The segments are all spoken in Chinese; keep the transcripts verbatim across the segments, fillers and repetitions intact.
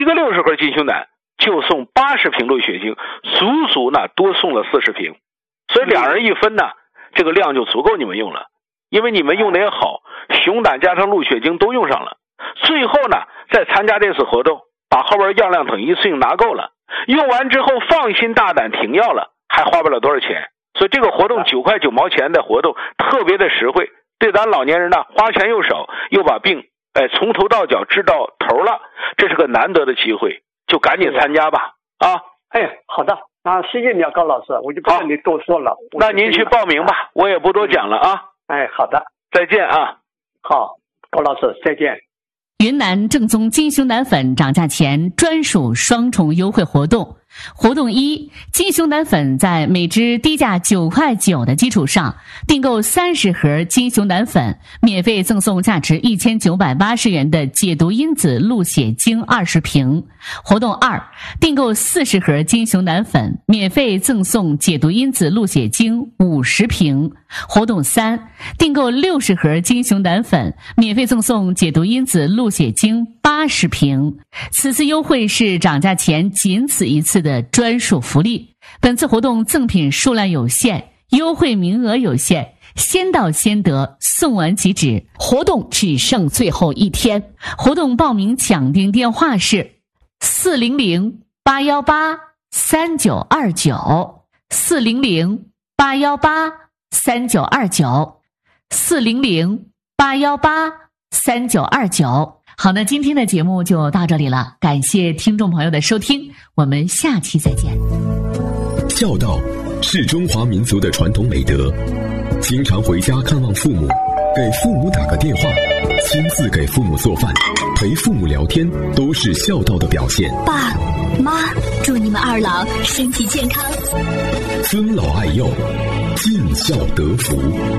一个六十盒金熊胆就送八十瓶鹿血精，足足呢多送了四十瓶，所以两人一分呢，这个量就足够你们用了。因为你们用的也好，熊胆加上鹿血精都用上了，最后呢再参加这次活动，把后边药量等一次性拿够了，用完之后放心大胆停药了，还花不了多少钱。所以这个活动九块九毛钱的活动特别的实惠，对咱老年人呢花钱又少，又把病哎从头到脚治到头了，这是个难得的机会，就赶紧参加吧啊！ 哎，好的啊，谢谢你啊，高老师，我就不跟你多说了。 那您去报名吧，我也不多讲了啊。 哎，好的， 再见啊。 好，高老师再见。 云南正宗金熊胆粉涨价前专属双重优惠活动。活动一，金熊胆粉在每支低价九块九的基础上，订购三十盒金熊胆粉，免费赠送价值一千九百八十元的解毒因子鹿血精二十瓶。活动二，订购四十盒金熊胆粉，免费赠送解毒因子鹿血精五十瓶。活动三，订购六十盒金熊胆粉，免费赠送解毒因子鹿血精八十瓶。此次优惠是涨价前仅此一次的专属福利，本次活动赠品数量有限，优惠名额有限，先到先得，送完即止，活动只剩最后一天。活动报名抢订电话是四零零八幺八三九二九，四零零八幺八三九二九，四零零八幺八三九二九。好，那今天的节目就到这里了，感谢听众朋友的收听，我们下期再见。 孝道是中华民族的传统美德，经常回家看望父母，给父母打个电话，亲自给父母做饭，陪父母聊天，都是孝道的表现。 爸妈，祝你们二老身体健康， 尊老爱幼，尽孝得福。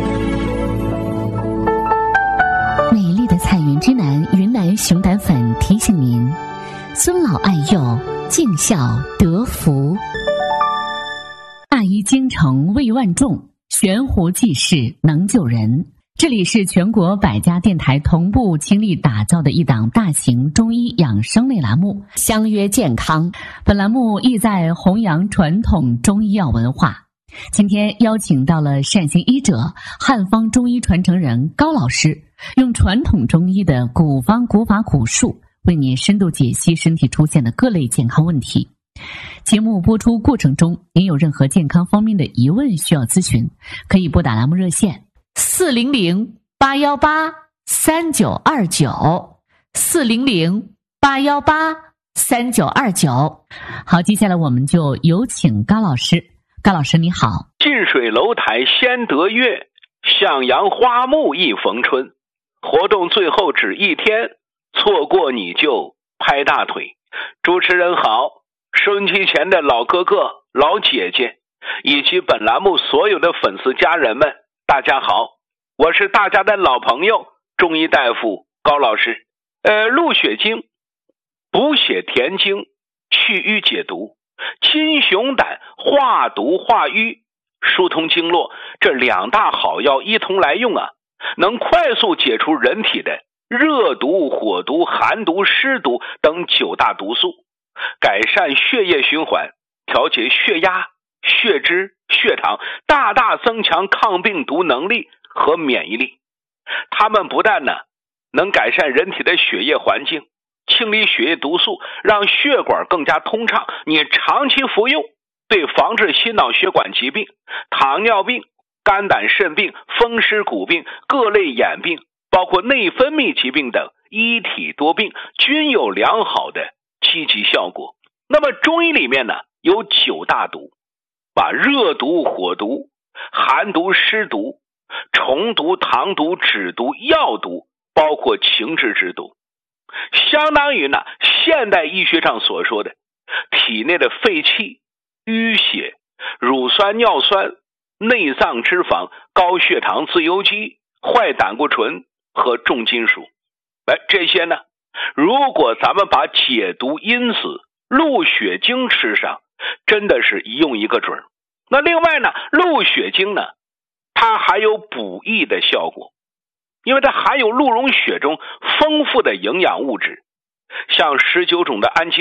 美丽的彩云之南云南熊胆粉提醒您：尊老爱幼，尽孝得福。大医精诚为万众，悬壶济世能救人。这里是全国百家电台同步倾力打造的一档大型中医养生类栏目《相约健康》。本栏目意在弘扬传统中医药文化。今天邀请到了善行医者、汉方中医传承人高老师，用传统中医的古方古法古术，为您深度解析身体出现的各类健康问题。节目播出过程中，您有任何健康方面的疑问需要咨询，可以拨打栏目热线四零零八幺八三九二九，四零零八幺八三九二九。好，接下来我们就有请高老师。高老师你好。 近水楼台先得月，向阳花木一逢春。活动最后只一天，错过你就拍大腿。主持人好，收音机前的老哥哥、老姐姐，以及本栏目所有的粉丝家人们，大家好，我是大家的老朋友中医大夫高老师。呃，鹿血精补血填精，去瘀解毒；金熊胆化毒化瘀，疏通经络，这两大好药一同来用啊，能快速解除人体的热毒、火毒、寒毒、湿毒等九大毒素，改善血液循环，调节血压、血脂、血糖，大大增强抗病毒能力和免疫力。它们不但呢能改善人体的血液环境，清理血液毒素，让血管更加通畅，你长期服用，对防治心脑血管疾病、糖尿病、肝胆肾病、风湿骨病、各类眼病，包括内分泌疾病等一体多病均有良好的积极效果。那么中医里面呢有九大毒，把热毒、火毒、寒毒、湿毒、虫毒、糖毒、脂毒、药毒，包括情志之毒，相当于呢现代医学上所说的体内的废气、淤血、乳酸、尿酸、内脏脂肪、高血糖、自由基、坏胆固醇和重金属。哎，这些呢如果咱们把解毒因子鹿血精吃上，真的是一用一个准。那另外呢，鹿血精呢它还有补益的效果，因为它含有鹿茸血中丰富的营养物质， 像十九种的氨基